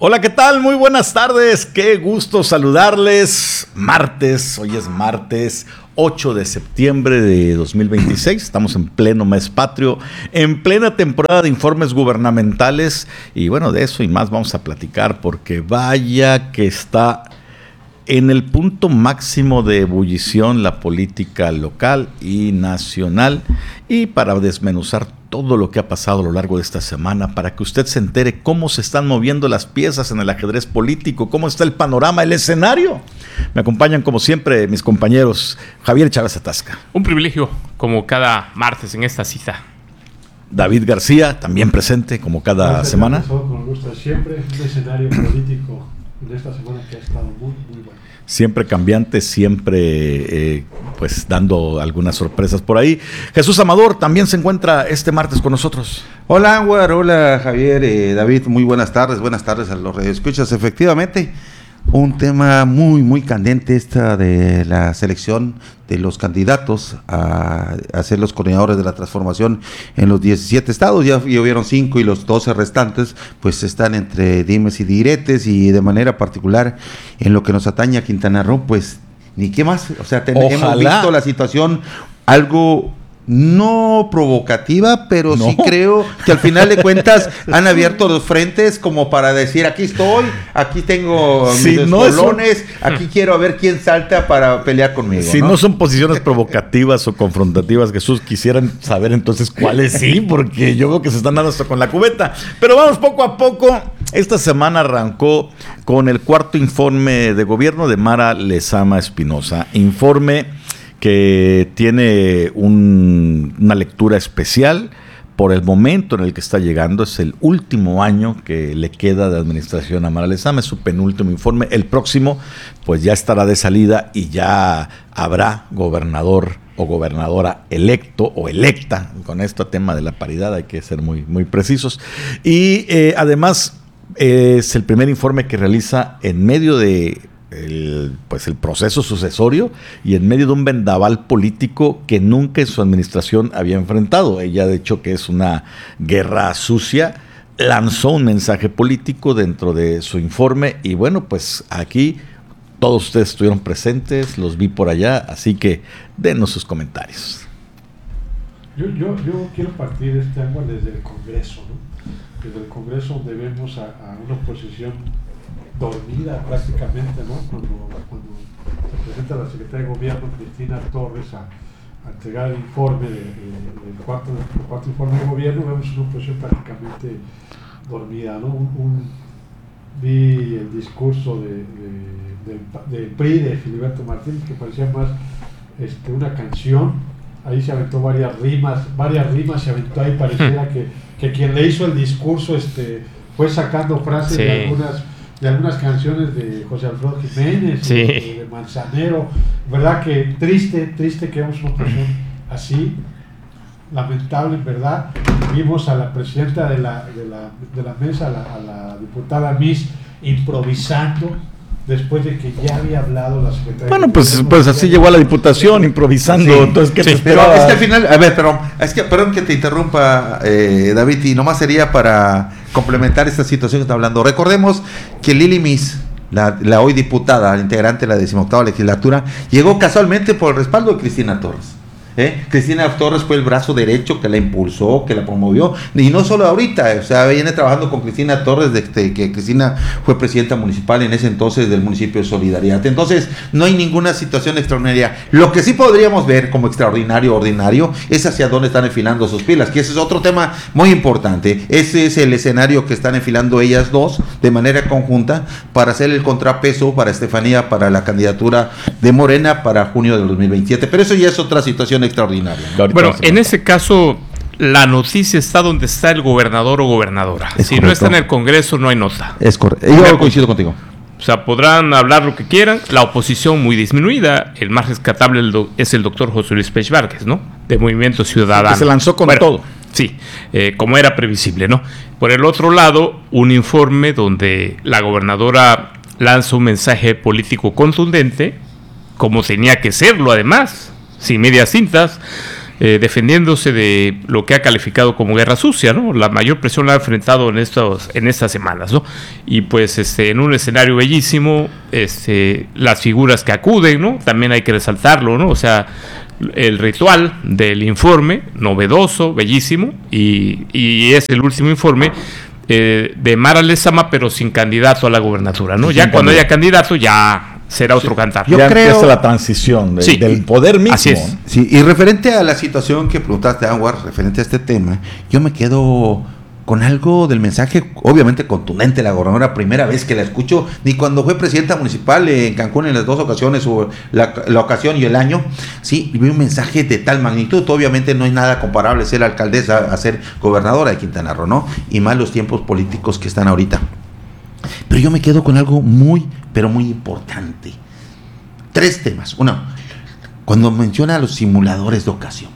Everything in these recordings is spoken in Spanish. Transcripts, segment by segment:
Hola, ¿qué tal? Muy buenas tardes, qué gusto saludarles. Hoy es martes 8 de septiembre de 2026, estamos en pleno mes patrio, en plena temporada de informes gubernamentales y bueno, de eso y más vamos a platicar porque vaya que está en el punto máximo de ebullición la política local y nacional, y para desmenuzar todo lo que ha pasado a lo largo de esta semana, para que usted se entere cómo se están moviendo las piezas en el ajedrez político, cómo está el panorama, el escenario. Me acompañan como siempre mis compañeros Javier Chávez Atasca. Un privilegio como cada martes en esta cita. David García, también presente como cada semana. Con gusto, siempre un escenario político en esta semana que ha estado muy bueno. Siempre cambiante, siempre pues dando algunas sorpresas por ahí. Jesús Amador también se encuentra este martes con nosotros. Hola, Anwar, hola Javier, David, muy buenas tardes a los radioescuchas. Efectivamente, un tema muy candente esta de la selección de los candidatos a ser los coordinadores de la transformación en los 17 estados. Ya hubieron 5 y los 12 restantes pues están entre dimes y diretes, y de manera particular en lo que nos atañe a Quintana Roo, pues ni qué más, o sea, hemos visto la situación algo no provocativa, pero no. Sí creo que al final de cuentas han abierto los frentes como para decir, aquí estoy, aquí tengo mis colones, aquí quiero a ver quién salta para pelear conmigo. Si no son posiciones provocativas o confrontativas, Jesús, quisieran saber entonces cuáles sí, porque yo veo que se están dando hasta con la cubeta. Pero vamos poco a poco. Esta semana arrancó con el cuarto informe de gobierno de Mara Lezama Espinosa, informe que tiene una lectura especial por el momento en el que está llegando. Es el último año que le queda de administración a Mara Lezama, es su penúltimo informe. El próximo pues ya estará de salida y ya habrá gobernador o gobernadora electo o electa. Con este tema de la paridad hay que ser muy precisos. Y además es el primer informe que realiza en medio de el proceso sucesorio y en medio de un vendaval político que nunca en su administración había enfrentado. Ella, de hecho, que es una guerra sucia, lanzó un mensaje político dentro de su informe y bueno, pues aquí todos ustedes estuvieron presentes, los vi por allá, así que denos sus comentarios. Yo quiero partir desde el Congreso, ¿no? Desde el Congreso, donde vemos a una oposición dormida prácticamente, ¿no? Cuando se presenta la secretaria de Gobierno, Cristina Torres, a entregar el informe del cuarto informe de gobierno, vemos una oposición prácticamente dormida, ¿no? Vi el discurso del PRI de Filiberto Martínez, que parecía más una canción. Ahí se aventó varias rimas se aventó ahí, pareciera que quien le hizo el discurso fue sacando frases sí. de algunas canciones de José Alfredo Jiménez, sí. de Manzanero. ¿Verdad que triste que vemos una oposición así? Lamentable, en verdad. Vimos a la presidenta de la mesa, a la diputada Miss, improvisando después de que ya había hablado la secretaria. Bueno, pues así llegó a la diputación, improvisando. Sí, entonces, ¿qué te esperaba? Pero es que al final, perdón que te interrumpa, David, y nomás sería para complementar esta situación que está hablando. Recordemos que Lili Miss, la hoy diputada, integrante de la 18ª legislatura, llegó casualmente por el respaldo de Cristina Torres. Cristina Torres fue el brazo derecho que la impulsó, que la promovió, y no solo ahorita, o sea, viene trabajando con Cristina Torres desde que Cristina fue presidenta municipal en ese entonces del municipio de Solidaridad. Entonces, no hay ninguna situación extraordinaria. Lo que sí podríamos ver como extraordinario, ordinario, es hacia dónde están enfilando sus pilas, que ese es otro tema muy importante. Ese es el escenario que están enfilando ellas dos de manera conjunta para hacer el contrapeso para Estefanía, para la candidatura de Morena para junio de 2027. Pero eso ya es otra situación extraordinaria. Bueno, en ese caso la noticia está donde está el gobernador o gobernadora. Si no está en el Congreso, no hay nota. Es correcto. Yo coincido contigo. O sea, podrán hablar lo que quieran, la oposición muy disminuida, el más rescatable es el doctor José Luis Pech Várquez, ¿no? De Movimiento Ciudadano. Que se lanzó con todo. Sí, como era previsible, ¿no? Por el otro lado, un informe donde la gobernadora lanza un mensaje político contundente, como tenía que serlo además, sin medias tintas, defendiéndose de lo que ha calificado como guerra sucia, ¿no? La mayor presión la ha enfrentado en estas semanas, ¿no? Y pues en un escenario bellísimo, las figuras que acuden, ¿no? También hay que resaltarlo, ¿no? O sea, el ritual del informe, novedoso, bellísimo, y es el último informe de Mara Lezama, pero sin candidato a la gobernatura, ¿no? Ya cuando haya candidato, ya será otro cantar. Yo creo que es la transición del poder mismo. Así es. Sí, y referente a la situación que preguntaste, Anwar, referente a este tema, yo me quedo con algo del mensaje, obviamente contundente, la gobernadora, primera vez que la escucho, ni cuando fue presidenta municipal en Cancún en las 2 ocasiones, o la ocasión y el año, sí, vi un mensaje de tal magnitud. Obviamente no hay nada comparable ser alcaldesa a ser gobernadora de Quintana Roo, ¿no? Y más los tiempos políticos que están ahorita. Pero yo me quedo con algo muy, pero muy importante. 3 temas. Uno, cuando menciona los simuladores de ocasión.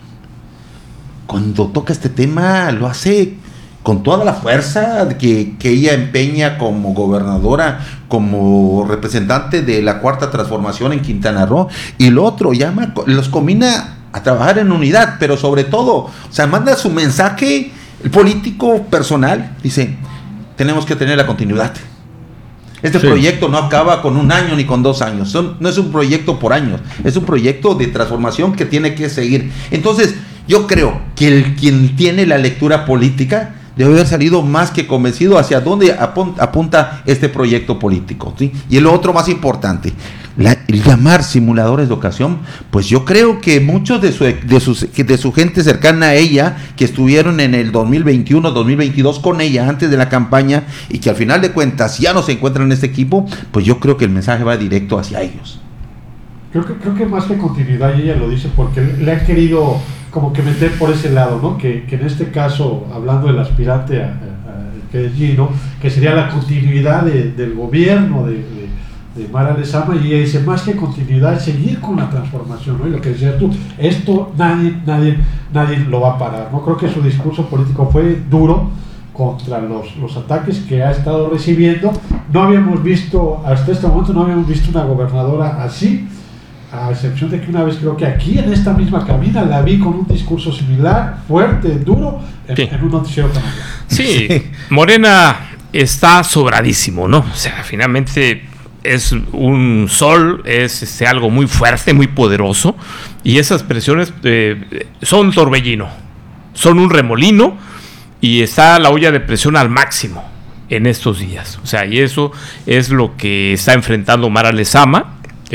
Cuando toca este tema, lo hace con toda la fuerza que ella empeña como gobernadora, como representante de la Cuarta Transformación en Quintana Roo. Y lo otro, los combina a trabajar en unidad, pero sobre todo, o sea, manda su mensaje político personal. Dice, tenemos que tener la continuidad. Este proyecto no acaba con 1 año ni con 2 años. No es un proyecto por años, es un proyecto de transformación que tiene que seguir. Entonces, yo creo que quien tiene la lectura política debe haber salido más que convencido hacia dónde apunta este proyecto político, ¿sí? Y el otro más importante, el llamar simuladores de ocasión, pues yo creo que muchos de su gente cercana a ella, que estuvieron en el 2021, 2022 con ella antes de la campaña, y que al final de cuentas ya no se encuentran en este equipo, pues yo creo que el mensaje va directo hacia ellos. Creo que más que continuidad, y ella lo dice porque le han querido como que meter por ese lado, ¿no? Que en este caso, hablando del aspirante que es Gino, que sería la continuidad del gobierno de Mara Lezama, y ella dice, más que continuidad, seguir con la transformación, ¿no? Y lo que decías tú, esto nadie lo va a parar, ¿no? Creo que su discurso político fue duro contra los ataques que ha estado recibiendo. No habíamos visto, hasta este momento, una gobernadora así, a excepción de que una vez, creo que aquí en esta misma cabina, la vi con un discurso similar, fuerte, duro, en un noticiero canadiense. Sí, Morena está sobradísimo, ¿no? O sea, finalmente es un sol, es algo muy fuerte, muy poderoso, y esas presiones son torbellino, son un remolino, y está la olla de presión al máximo en estos días. O sea, y eso es lo que está enfrentando Mara Lezama.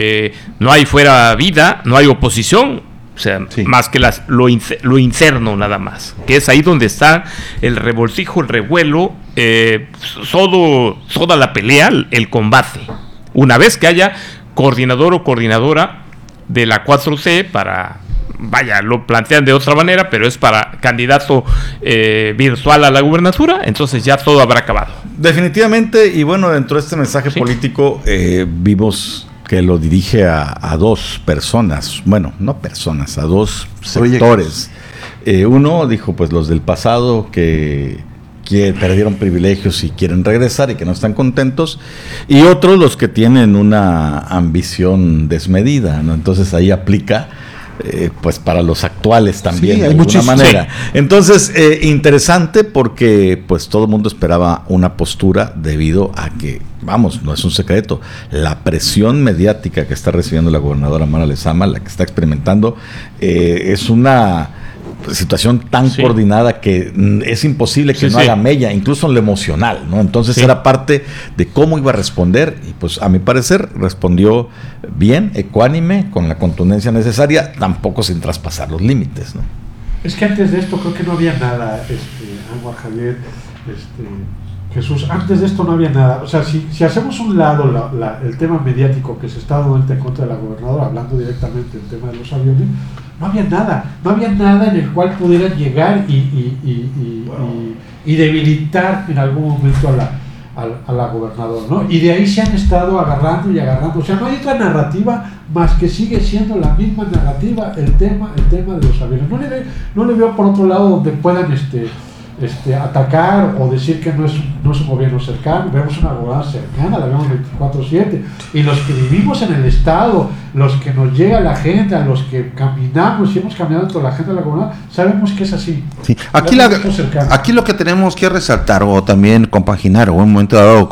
No hay fuera vida, no hay oposición, o sea, más que lo interno nada más, que es ahí donde está el revoltijo, el revuelo, toda la pelea, el combate. Una vez que haya coordinador o coordinadora de la 4T lo plantean de otra manera, pero es para candidato virtual a la gubernatura, entonces ya todo habrá acabado. Definitivamente, y bueno, dentro de este mensaje político vimos que lo dirige a 2 personas, bueno, no personas, a 2 sectores. Uno dijo, pues los del pasado que perdieron privilegios y quieren regresar y que no están contentos, y otros los que tienen una ambición desmedida, ¿no? Entonces ahí aplica pues para los actuales también, de alguna manera. Entonces, interesante, porque pues todo el mundo esperaba una postura, debido a que, vamos, no es un secreto, la presión mediática que está recibiendo la gobernadora Mara Lezama, la que está experimentando, es una situación tan coordinada que es imposible que no haga mella, incluso en lo emocional, ¿no? Entonces era parte de cómo iba a responder, y pues a mi parecer respondió bien, ecuánime, con la contundencia necesaria, tampoco sin traspasar los límites, ¿no? Es que antes de esto creo que no había nada, Anwar, Javier, Jesús, antes de esto no había nada. O sea, si hacemos un lado el tema mediático que se está dando en contra de la gobernadora, hablando directamente del tema de los aviones, no había nada en el cual pudieran llegar y debilitar en algún momento a la gobernadora, ¿no? Y de ahí se han estado agarrando. O sea, no hay otra narrativa más que sigue siendo la misma narrativa, el tema de los aviones. No le veo por otro lado donde puedan atacar o decir que no es un gobierno cercano. Vemos una gobernanza cercana, la vemos 24/7, y los que vivimos en el Estado, los que nos llega la agenda, los que caminamos y hemos caminado dentro de la agenda de la gobernanza, sabemos que es así. Sí. Aquí lo que tenemos que resaltar o también compaginar o en un momento dado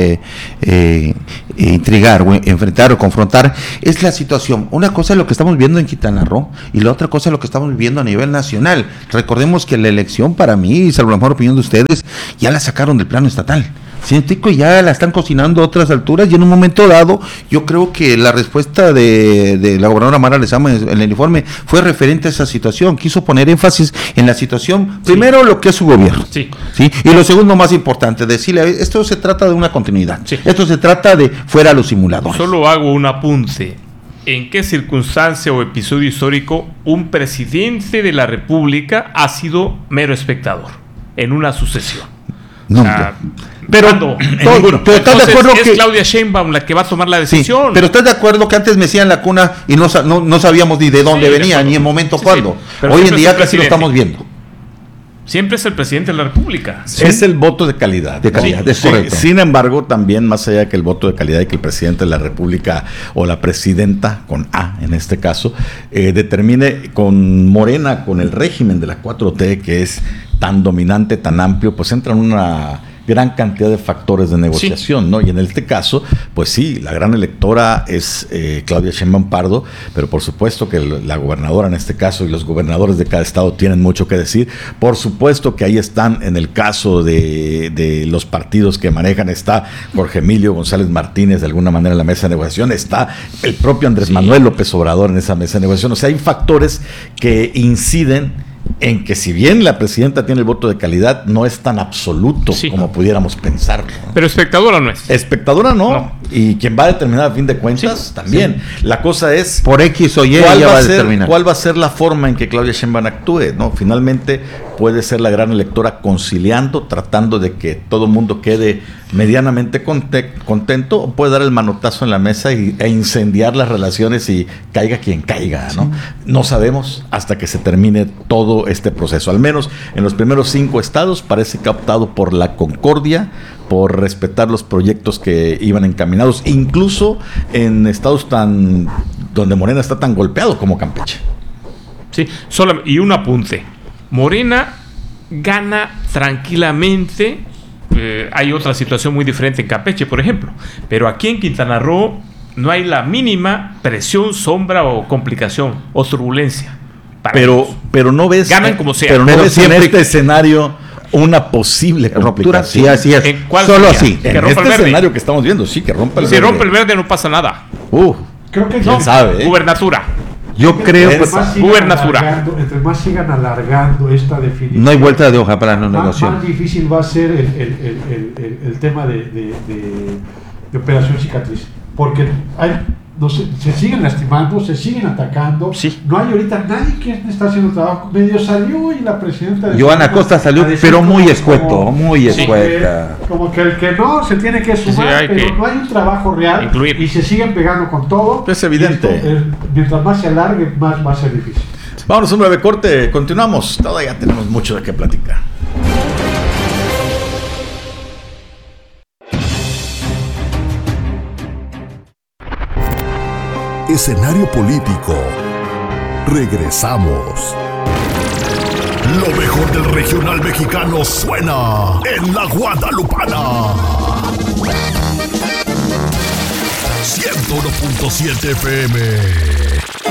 intrigar o enfrentar o confrontar es la situación. Una cosa es lo que estamos viendo en Quintana Roo y la otra cosa es lo que estamos viviendo a nivel nacional. Recordemos que la elección, para mí, y salvo la mejor opinión de ustedes, ya la sacaron del plano estatal. Científico ya la están cocinando a otras alturas y en un momento dado yo creo que la respuesta de la gobernadora Mara Lezama en el informe fue referente a esa situación. Quiso poner énfasis en la situación, primero lo que es su gobierno, ¿sí? Y lo segundo más importante, decirle, esto se trata de una continuidad, esto se trata de fuera los simuladores. Solo hago un apunte. ¿En qué circunstancia o episodio histórico un presidente de la República ha sido mero espectador en una sucesión? No, pero estás de acuerdo es que Claudia Sheinbaum la que va a tomar la decisión. Sí, pero estás de acuerdo que antes mecían la cuna y no sabíamos ni de dónde venía, ni en momento cuándo. Hoy en día casi lo estamos viendo. Siempre es el presidente de la República. ¿Sí? Es el voto de calidad. De calidad, es correcto. Sin embargo, también más allá de que el voto de calidad y que el presidente de la República o la presidenta, con A en este caso, determine con Morena, con el régimen de la 4T, que es tan dominante, tan amplio, pues entra en una gran cantidad de factores de negociación, ¿no? Y en este caso, pues sí, la gran electora es Claudia Sheinbaum Pardo, pero por supuesto que la gobernadora en este caso y los gobernadores de cada estado tienen mucho que decir. Por supuesto que ahí están, en el caso de los partidos que manejan, está Jorge Emilio González Martínez de alguna manera en la mesa de negociación, está el propio Andrés Manuel López Obrador en esa mesa de negociación. O sea, hay factores que inciden en que si bien la presidenta tiene el voto de calidad, no es tan absoluto como pudiéramos pensar, ¿no? Pero espectadora no es. Espectadora no. Y quien va a determinar a fin de cuentas también. Sí. La cosa es por X o Y cuál va a ser la forma en que Claudia Sheinbaum actúe, ¿no? Finalmente puede ser la gran electora conciliando, tratando de que todo el mundo quede medianamente contento, o puede dar el manotazo en la mesa e incendiar las relaciones y caiga quien caiga, ¿no? Sí. No sabemos hasta que se termine todo este proceso. Al menos en los primeros 5 estados parece que ha optado por la concordia, por respetar los proyectos que iban encaminados, incluso en estados donde Morena está tan golpeado como Campeche. Sí, y un apunte. Morena gana tranquilamente. Hay otra situación muy diferente en Campeche, por ejemplo. Pero aquí en Quintana Roo no hay la mínima presión, sombra o complicación o turbulencia. Pero no ves, ganan como sea. Pero no ves en este escenario una posible ruptura. Sí, así es. Solo así. Que en este escenario que estamos viendo, sí, que rompa el verde. Si rompe el verde no pasa nada. Creo que ¿quién sabe? Gubernatura. Yo creo que entre más sigan alargando esta definición, no hay vuelta de hoja para la negociación. Más difícil va a ser el tema de operación cicatriz, porque se siguen lastimando, se siguen atacando. No hay ahorita nadie que está haciendo el trabajo. Medio salió y la presidenta Joana Costa salió, pero muy escueto, muy escueta. Como que el que no se tiene que sumar, pero no hay un trabajo real y se siguen pegando con todo. Es evidente. Mientras más se alargue, más va a ser difícil. Vámonos a un breve corte, continuamos. Todavía tenemos mucho de qué platicar. Escenario político. Regresamos. Lo mejor del regional mexicano suena en La Guadalupana. 101.7 FM.